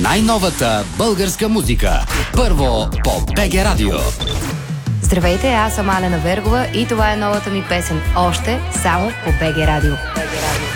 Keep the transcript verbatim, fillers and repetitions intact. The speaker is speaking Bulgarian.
Най-новата българска музика. Първо по БГ Радио. Здравейте, аз съм Алена Вергова и това е новата ми песен "Още" само по БГ Радио. БГ Радио.